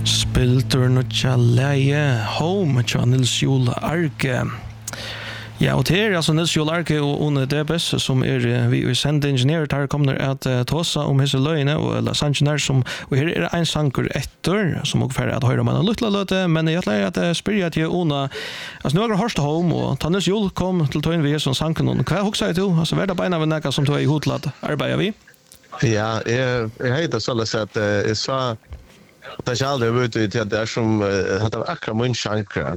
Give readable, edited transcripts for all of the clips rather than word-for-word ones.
Spiltur nutja leie Home tja Nils Joel Arke. Ja, og det altså Nils Joel Arke og One Debes som vi i sendingeniør her kommer at tåsa om hese løgene og eller sannsjoner som og her en sanker etter som også ferdig at høyre man en luttla løte men jeg tror at spyrir at jeg Ona altså nå har hørst Home og ta Nils Joel kom til tøyen vi som sanken og hva hoksa jeg til? Altså hva beina vi nekka som tog i hotlad arbeider vi? Ja, jeg heter sånn at jeg sa det er aldri vært ut til at det er som det var akkurat min sjankra.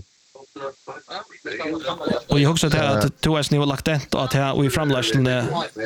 Og jeg husker til at du har snivet lagt det og at jeg i framløsene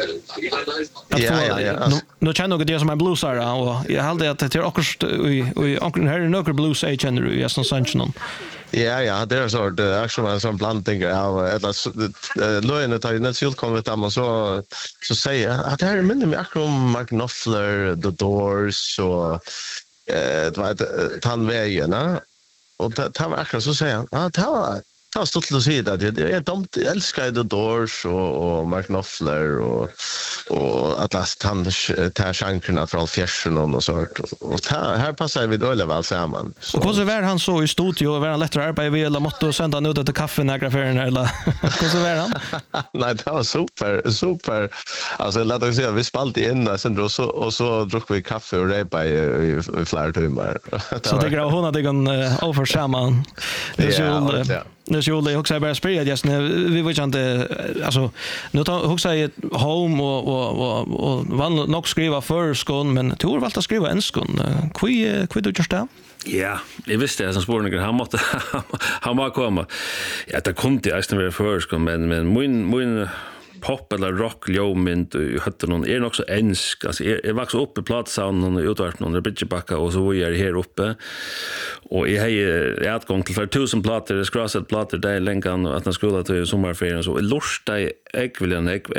nå kjenner jeg det som bluesere og jeg heldig at det akkurat her noen blues jeg kjenner du i Sandsjonen. Ja, det er sånn akkurat en sånn blanding av løgene tar Nils Joel kom ut og så sier jeg at det her minner meg akkurat om Mark Knopfler, The Doors og det var tannvägen och det var akkurat så säger han det var stort till att säga det jag älskar The Doors och Mark Knopfler och Atlas tar chankrarna från fjärsen och sånt och här passar vi då väl samman och hur så var han så i studio var han lättare arbeta vi eller måste sända han ut till kaffe några affären eller hur så var han nej det var super alltså låt oss säga vi spaltade in sen då så drack vi kaffe och repa i flera timmar så det går hon att det kan över samman Nu så jag också bara spela just vi vet inte alltså nu också jag Home och vann nog skriva för skon men tror valt att skriva en skon kvi du just där. Ja, jag visste det som spårningen han var komma. Ja, det kunde jag nästan vara för skon men min pop eller rock ljómynd och hade någon också ensk alltså jag växte upp i platsound och utvart någon Bridgebacka och så var jag här uppe och jag hade utgång till 1000 plattor skrasat plattor där längan och att man skulle till sommarferien så lusta jag vill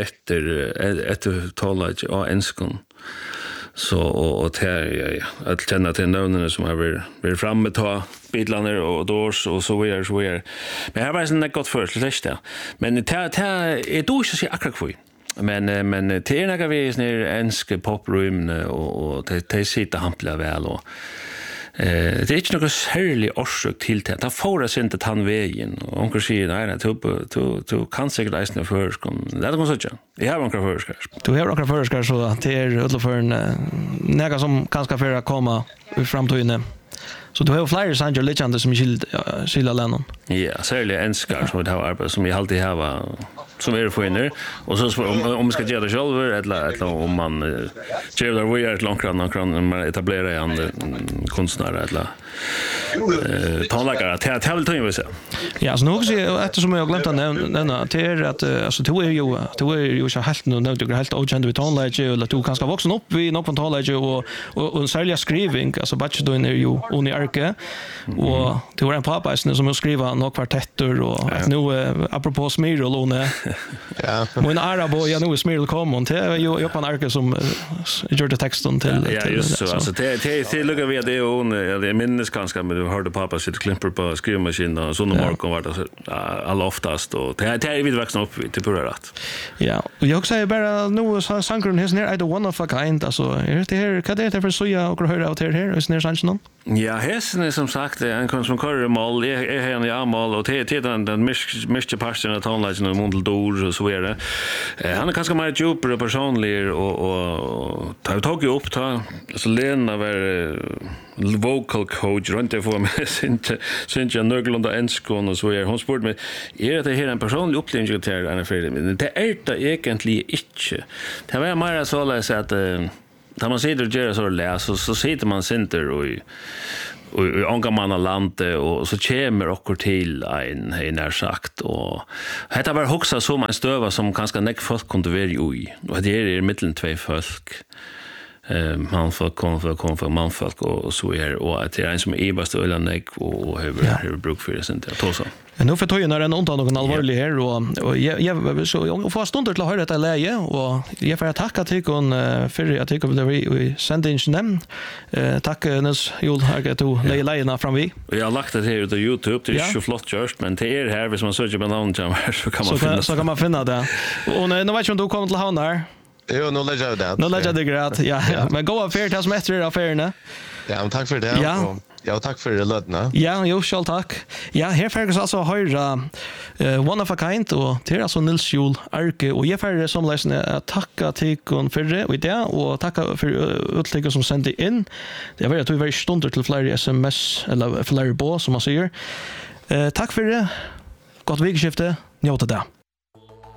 efter talet och enskon så och här jag känner till någon som har varit framme ta Beatlander och Doors och så vidare. Men här var det inte gott först det. Men det är då så jag akkurat för. Men det är några vi är ensk poprum och det sitter hampla väl och det är inte något särskilt orsak till det. Det får oss inte ta vägen. Och onkel säger nej, du kan säkert läsa för skon. Det är så så. Jag har några förskar. Du har några förskar så att det är utanför en några som kanske för att komma i framtiden. Så du har flera sanger legender som skilda lennon. Ja, särskilt enskar som det har arbetat som jag alltid har som är för inne och så om man ska göra det själv eller om man gör det vi är ett långt man etablerar en konstnär eller tonläggare till vill ta in så. Ja, så nog så eftersom jag glömt att nämna till att alltså du är ju så helt nu du är helt okänd vid tonläggare eller du kanske vuxen upp vid någon tonläggare och särskilt skriving alltså bachelor är ju Uni Arke och det var en pappa som skriva några kvartetter och nu apropå Smir och Lone. Ja. Men arabo jag nu Smir kom och det är ju Johan Arke som gjorde texten till. Ja, just så alltså det lukar vi det och det minns kanske men du hörde pappa sitt klimper på skrivmaskinen och så när morgon var det all oftast och det är vi vuxna upp till pura rätt. Ja, och jag säger bara nu sankron här är det one of a kind alltså är det här vad det är för så jag höra ut här är det sanningen? Ja, hästen är som sagt en kon som kör mål är här i mål och till den mycket passion att han lägger någon dor och så är det. Han är ganska mer djupare personlig och tog ju upp så Lena var vocal coach runt det för mig syns jag någorlunda enskon och så är hon sport mig är det här en personlig upplevelse till en affär men det är det egentligen inte. Det var mer så att när man sitter och gör så läs så sitter man center och ångar man landet och så kommer och till en när sagt och det var också så man stöva som ganska näck folk kunde vara i och det är mellan två folk manfolk kom manfolk och så är och att det är en som är bäst ölen näck och hur bruk för det sen till så. Men nu för tojen en undan någon allvarlig här och jag så jag får stunder till att höra detta läge och jag får tacka till kon för att jag vill sända in nämn. Tack Nils Joel Arke to lejerna fram vi. Jag har lagt det här på YouTube det är så flott just men det är här hvis man söker på namn så kan man finna det. Och nu vet jag om du kommer till han där. Jo, nu lägger jag det. Nu lägger jag det grad. Ja. Men gå affär till som efter affärerna. Ja, men tack för det. Ja. Ja, tack för lödna. Ja, jo, själv tack. Ja, här får jag alltså höra One of a Kind och till alltså Nils Jol Arke och jag får som läsare tacka till kon för det och det och tacka för utlägget som sände in. Det var att du var stunder till flera SMS eller flera bo som man säger. Tack för det. Gott vikskifte. Njóta det.